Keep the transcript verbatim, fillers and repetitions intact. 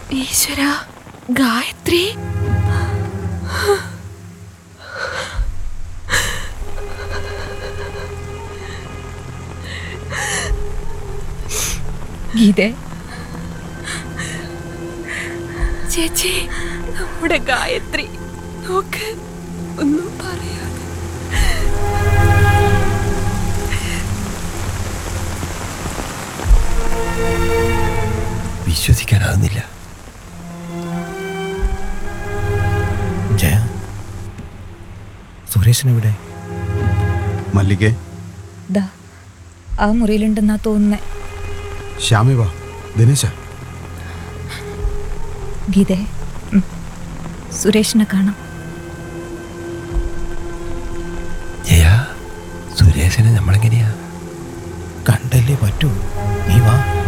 ഈശ്വര, ഗായത്രി. ഗീതേ, ചേച്ചി, നമ്മുടെ ഗായത്രി നോക്ക്, ഒന്നും പറയാതെ. വിശ്വസിക്കാനാകുന്നില്ല. ജയ, സുരേഷനെവിടെ? മല്ലികേ, ദാ ആ മുറിയിലുണ്ടെന്നാ തോന്നുന്നേ. ശ്യാമി വാ. ദിനേശ, ഗീതേ, സുരേഷിനെ കാണാം. ജയ, സുരേഷനെ നമ്മളെങ്ങനെയാ? കണ്ടല്ലേ പറ്റൂ. നീ വാ.